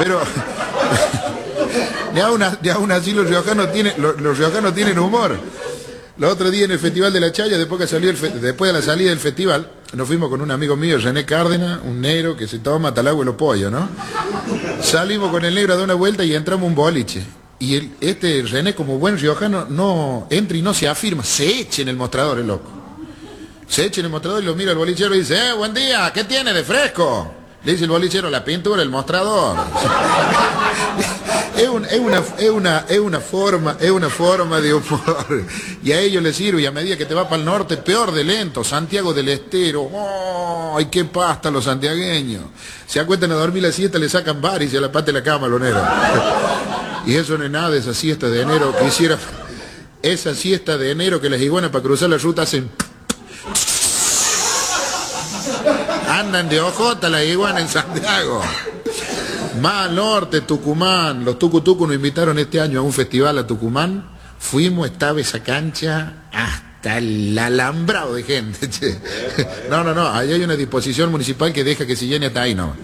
Pero ni aún así los riojanos tienen humor. El otro día en el Festival de la Chaya, después de la salida del festival, nos fuimos con un amigo mío, René Cárdenas, un negro que se toma hasta el agua y los pollos, ¿no? Salimos con el negro a dar una vuelta y entramos a un boliche. Y este René, como buen riojano, no entra y no se afirma, se echa en el mostrador, el loco. Se echa en el mostrador y lo mira al bolichero y dice, buen día, ¿qué tiene de fresco? Le dice el bolichero, la pintura, el mostrador. Es una forma de humor. Y a ellos les sirve, y a medida que te va para el norte, peor de lento. Santiago del Estero. ¡Ay, qué pasta los santiagueños! Se acuestan a dormir la siesta, le sacan baris y a la pata de la cama, lonero. Y eso no es nada de esa siesta de enero que hiciera. Esa siesta de enero que las iguanas para cruzar la ruta hacen. Andan de ojota las iguanas en Santiago. Más al norte, Tucumán. Los tucutucos nos invitaron este año a un festival a Tucumán. Fuimos, estaba esa cancha hasta el alambrado de gente. Che. No, allá hay una disposición municipal que deja que se llene hasta ahí, no.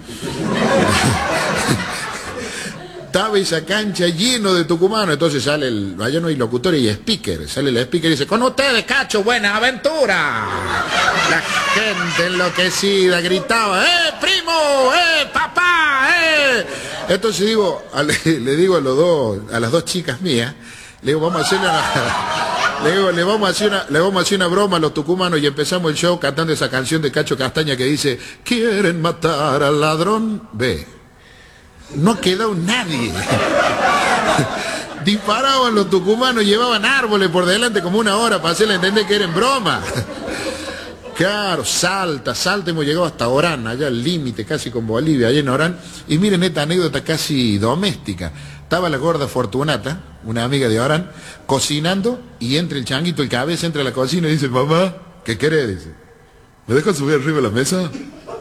Estaba esa cancha lleno de tucumanos, entonces sale allá no hay locutores y speaker, sale la speaker y dice, con ustedes, Cacho, buena aventura. La gente enloquecida gritaba, primo, papá, Entonces le digo a las dos chicas mías, le digo, vamos a hacer le vamos a hacer una broma a los tucumanos y empezamos el show cantando esa canción de Cacho Castaña que dice, quieren matar al ladrón, ve. No quedó nadie. Disparaban los tucumanos, llevaban árboles por delante como una hora para hacerle entender que era en broma. Claro, Salta, hemos llegado hasta Orán, allá al límite casi con Bolivia, allá en Orán. Y miren esta anécdota casi doméstica. Estaba la gorda Fortunata, una amiga de Orán, cocinando y entra el changuito, el cabeza, entra a la cocina y dice, mamá, ¿qué querés? Dice, ¿me dejas subir arriba de la mesa?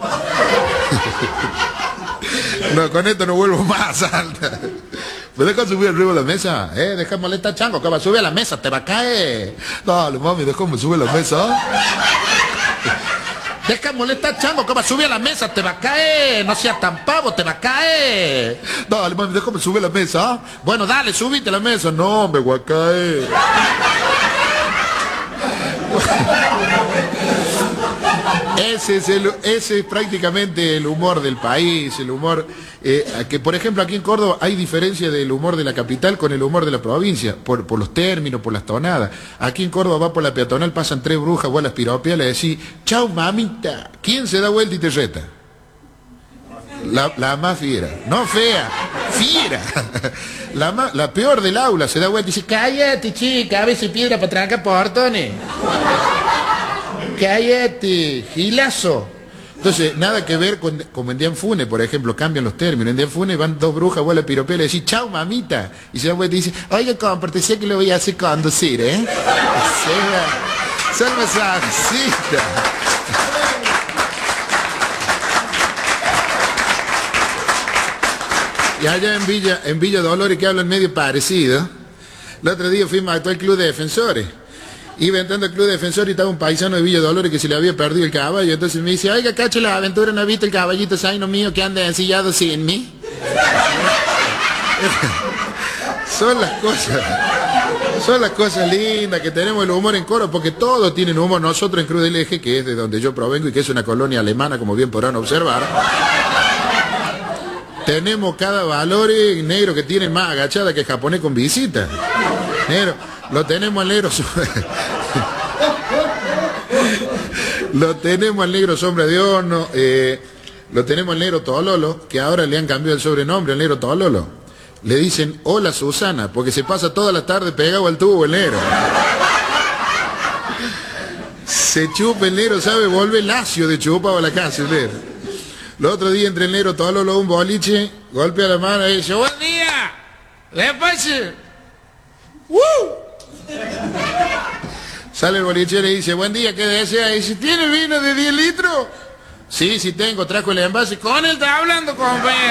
No, con esto no vuelvo más, Salta. ¿Me dejas subir arriba de la mesa? Deja molestar, chango, que va a subir a la mesa, te va a caer. Dale, mami, déjame subir a la mesa. Deja molestar, chango, que va a subir a la mesa, te va a caer. No seas tan pavo, te va a caer. Dale, mami, déjame subir a la mesa. Bueno, dale, subite a la mesa. No, me voy a caer. Ese es prácticamente el humor del país, el humor que por ejemplo aquí en Córdoba hay diferencia del humor de la capital con el humor de la provincia, por los términos, por las tonadas. Aquí en Córdoba va por la peatonal, pasan tres brujas, vos a las piropeas le decís, chau mamita, ¿quién se da vuelta y te reta? La más fiera, no fea, fiera. La peor del aula se da vuelta y dice, cállate chica, a veces piedra para trancar portones. Cállate, gilazo. Entonces, nada que ver con como en Dianfune, por ejemplo, cambian los términos. En Dianfune van dos brujas, vos a la piropea le decís, chau mamita. Y se da vuelta y dice, oiga, cómprate, que lo voy a hacer conducir, Son masajistas. Y allá en Villa Dolores, que hablan medio parecido, el otro día fuimos a actuar al Club de Defensores. Iba entrando al Club de Defensores y estaba un paisano de Villa Dolores que se le había perdido el caballo. Entonces me dice, oiga, Cacho, la aventura, ¿no ha visto el caballito zaino mío que anda ensillado sin mí? Son las cosas lindas que tenemos el humor en Córdoba, porque todos tienen humor. Nosotros en Cruz del Eje, que es de donde yo provengo y que es una colonia alemana, como bien podrán observar, tenemos cada valor negro que tiene más agachada que el japonés con visita. Negro, lo tenemos al negro. Lo tenemos al negro Sombra de Horno, lo tenemos al negro Tololo, que ahora le han cambiado el sobrenombre al negro Tololo. Le dicen, hola Susana, porque se pasa toda la tarde pegado al tubo el negro. Se chupa el negro, ¿sabe? Vuelve lacio de chupado a la casa el negro. El otro día entre el negro Tololo a un boliche, golpea la mano y dice, buen día, ¿qué pasa? Sale el bolichero y dice, buen día, ¿qué desea? Y dice, ¿tiene vino de 10 litros? Sí, tengo, trajo el envase. Con él está hablando, compañero.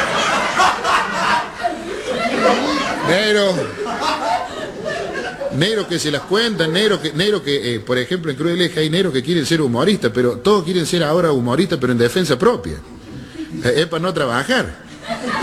Negro que se las cuentan, negro que por ejemplo en Cruz del Eje hay negros que quieren ser humoristas, pero todos quieren ser ahora humoristas, pero en defensa propia. Es para no trabajar.